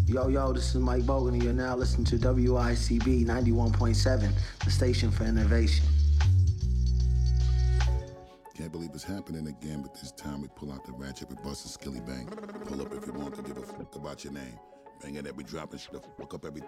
Yo, this is Mike Bogan, and you're now listening to WICB 91.7, the station for innovation. Can't believe it's happening again, but this time we pull out the ratchet, we bust a skilly bang. Pull up if you want to give a fuck about your name. Banging that we dropping shit, fuck up everything.